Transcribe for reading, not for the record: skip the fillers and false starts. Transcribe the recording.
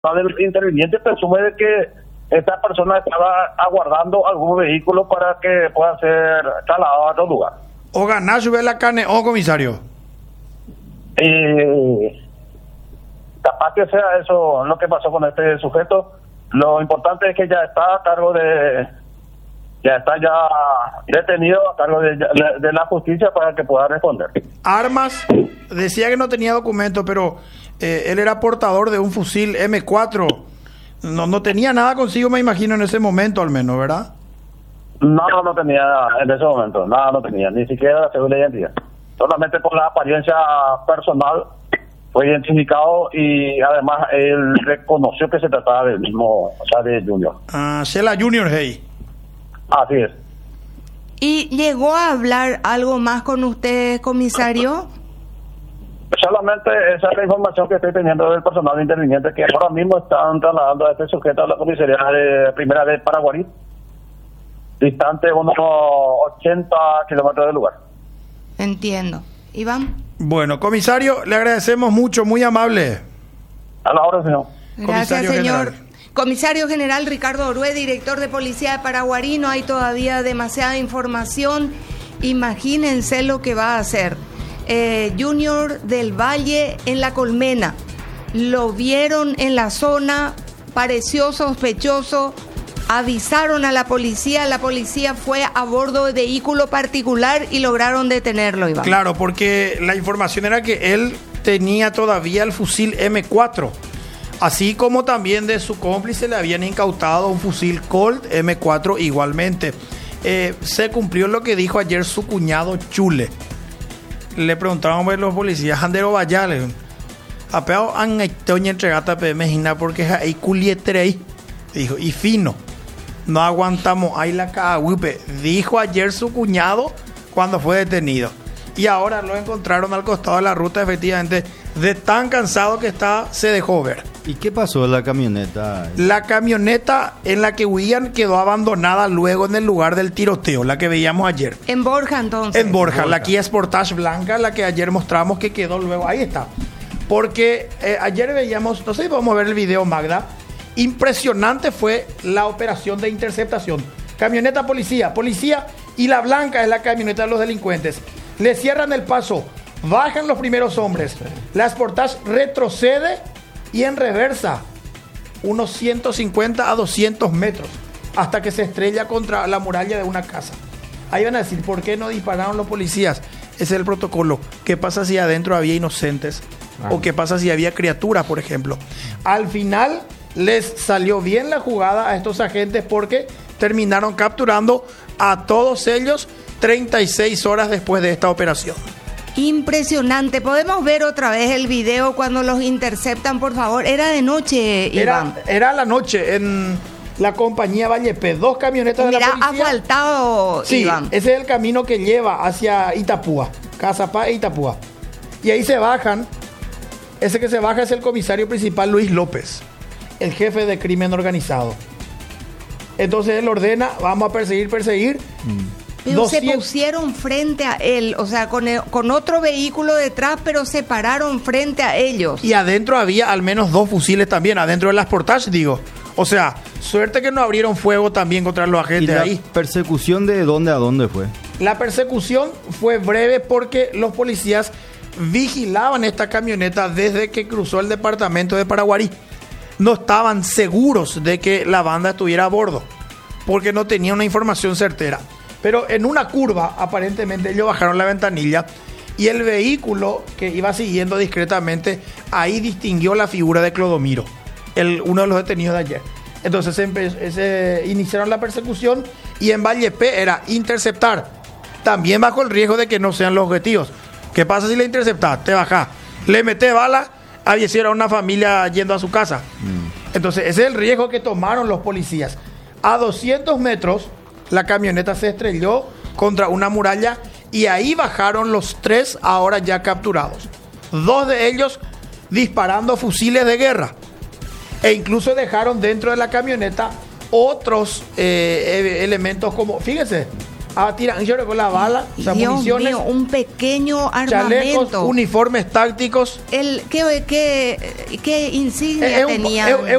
del interviniente presume de que esta persona estaba aguardando algún vehículo para que pueda ser trasladado a otro lugar. O ganar subir la carne, comisario. Capaz que sea eso lo que pasó con este sujeto. Lo importante es que ya está a cargo ya detenido a cargo de la justicia para que pueda responder. Armas, decía que no tenía documento, pero él era portador de un fusil M4. No tenía nada consigo, me imagino, en ese momento al menos, ¿verdad? No tenía en ese momento, nada no tenía, ni siquiera la cédula de identidad. Solamente por la apariencia personal fue identificado y además él reconoció que se trataba del mismo, o sea, de Junior. Shela Junior, hey. Así es. ¿Y llegó a hablar algo más con usted, comisario? Solamente esa es la información que estoy teniendo del personal interviniente, que ahora mismo están trasladando a este sujeto a la comisaría de primera de Paraguarí, distante unos 80 kilómetros del lugar. Entiendo. Iván. Bueno, comisario, le agradecemos mucho, muy amable. A la hora, señor. Gracias, Comisario señor. General. Comisario General Ricardo Orue, director de Policía de Paraguarí. No hay todavía demasiada información. Imagínense lo que va a hacer. Junior del Valle en La Colmena. Lo vieron en la zona, pareció sospechoso. Avisaron a la policía fue a bordo de vehículo particular y lograron detenerlo, Iván. Claro, porque la información era que él tenía todavía el fusil M4, así como también de su cómplice le habían incautado un fusil Colt M4 igualmente. Se cumplió lo que dijo ayer su cuñado Chule. Le preguntaron a los policías, Andero Vallale, apeado han entregata Mejina porque hay culietre, dijo, y fino. No aguantamos ahí la cagüipe, dijo ayer su cuñado cuando fue detenido. Y ahora lo encontraron al costado de la ruta, efectivamente, de tan cansado que está, se dejó ver. ¿Y qué pasó en la camioneta? La camioneta en la que huían quedó abandonada luego en el lugar del tiroteo, la que veíamos ayer. En Borja, entonces. En Borja, la Kia Sportage blanca, la que ayer mostramos que quedó luego. Ahí está. Porque ayer veíamos, no sé si podemos ver el video, Magda. Impresionante fue la operación de interceptación. Camioneta policía y la blanca es la camioneta de los delincuentes. Le cierran el paso, bajan los primeros hombres. La Sportage retrocede y en reversa unos 150 a 200 metros hasta que se estrella contra la muralla de una casa. Ahí van a decir, ¿por qué no dispararon los policías? Ese es el protocolo. ¿Qué pasa si adentro había inocentes? ¿O qué pasa si había criaturas, por ejemplo? Al final les salió bien la jugada a estos agentes porque terminaron capturando a todos ellos 36 horas después de esta operación. Impresionante. ¿Podemos ver otra vez el video cuando los interceptan, por favor? Era de noche, Iván. Era la noche en la compañía Vallepe. 2 camionetas de la policía. Ha faltado, sí, Iván. Ese es el camino que lleva hacia Itapúa, Cazapá e Itapúa. Y ahí se bajan. Ese que se baja es el comisario principal Luis López, el jefe de crimen organizado. Entonces él ordena, vamos a perseguir. Pero se pusieron frente a él, o sea, con otro vehículo detrás, pero se pararon frente a ellos. Y adentro había al menos 2 fusiles también, adentro de las Sportage, digo. O sea, suerte que no abrieron fuego también contra los agentes ahí. ¿Y la persecución de dónde a dónde fue? La persecución fue breve porque los policías vigilaban esta camioneta desde que cruzó el departamento de Paraguarí. No estaban seguros de que la banda estuviera a bordo, porque no tenían una información certera. Pero en una curva, aparentemente, ellos bajaron la ventanilla y el vehículo que iba siguiendo discretamente, ahí distinguió la figura de Clodomiro, uno de los detenidos de ayer. Entonces se iniciaron la persecución y en Vallepe era interceptar, también bajo el riesgo de que no sean los objetivos. ¿Qué pasa si le interceptás? Te bajás, le metés bala, avieciera a una familia yendo a su casa. Entonces ese es el riesgo que tomaron los policías. A 200 metros la camioneta se estrelló contra una muralla y ahí bajaron los 3 ahora ya capturados. 2 de ellos disparando fusiles de guerra. E incluso dejaron dentro de la camioneta otros elementos como, fíjense, tiran, yo con la bala, o sea, Dios municiones, mío, un pequeño chalecos, armamento. uniformes tácticos. ¿Qué insignia Es un- tenían? es